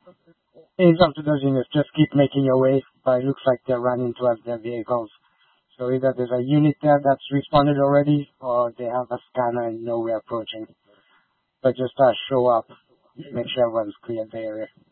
It's up to those units. Just keep making your way, but it looks like they're running towards their vehicles. So either there's a unit there that's responded already, or they have a scanner and know we're approaching. But just show up, make sure everyone's cleared the area.